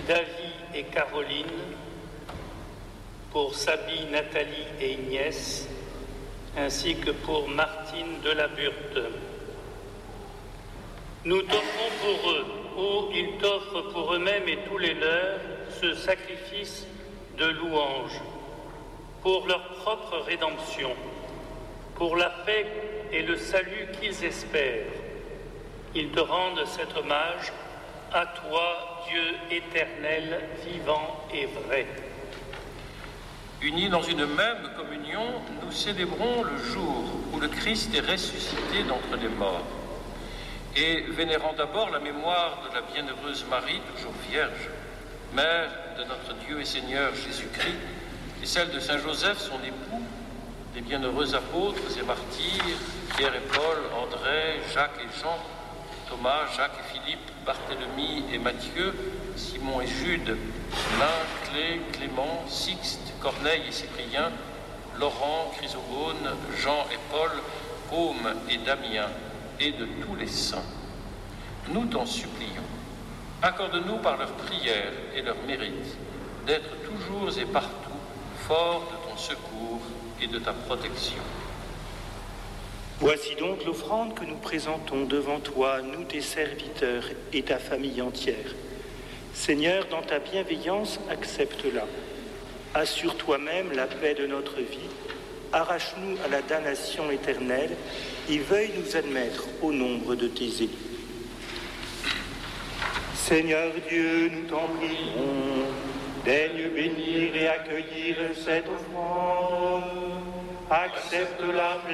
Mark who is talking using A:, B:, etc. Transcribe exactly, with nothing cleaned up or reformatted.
A: Davy et Caroline, pour Sabine, Nathalie et Ignès, ainsi que pour Martine de la Burthe. Nous t'offrons pour eux, ou ils t'offrent pour eux-mêmes et tous les leurs, ce sacrifice de louange, pour leur propre rédemption, pour la paix et le salut qu'ils espèrent. Ils te rendent cet hommage, à toi, Dieu éternel, vivant et vrai.
B: Unis dans une même communion, nous célébrons le jour où le Christ est ressuscité d'entre les morts. Et vénérant d'abord la mémoire de la bienheureuse Marie, toujours vierge, mère de notre Dieu et Seigneur Jésus-Christ, et celle de Saint Joseph, son époux, des bienheureux apôtres et martyrs, Pierre et Paul, André, Jacques et Jean, Thomas, Jacques et Philippe, Barthélemy et Matthieu, Simon et Jude, Lin, Clé, Clément, Sixte, Corneille et Cyprien, Laurent, Chrysogone, Jean et Paul, Côme et Damien, et de tous les saints. Nous t'en supplions, accorde-nous par leurs prières et leurs mérites d'être toujours et partout forts de ton secours et de ta protection.
C: Voici donc l'offrande que nous présentons devant toi, nous tes serviteurs et ta famille entière. Seigneur, dans ta bienveillance, accepte-la. Assure toi-même la paix de notre vie, arrache-nous à la damnation éternelle et veuille nous admettre au nombre de tes élus. Seigneur Dieu, nous t'en prions, daigne bénir et accueillir cette offrande. Accepte-la